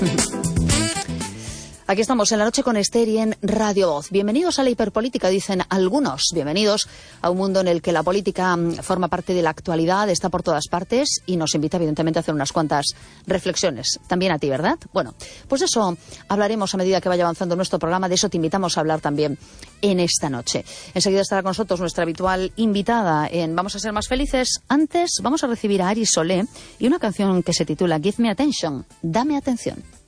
Aquí estamos en La Noche con Esther y en Radio Voz. Bienvenidos a la hiperpolítica, dicen algunos. Bienvenidos a un mundo en el que la política forma parte de la actualidad, está por todas partes y nos invita evidentemente a hacer unas cuantas reflexiones. También a ti, ¿verdad? Bueno, pues de eso hablaremos a medida que vaya avanzando nuestro programa. De eso te invitamos a hablar también en esta noche. Enseguida estará con nosotros nuestra habitual invitada en Vamos a ser más felices. Antes vamos a recibir a Ari Solé y una canción que se titula Give Me Attention, Dame Atención.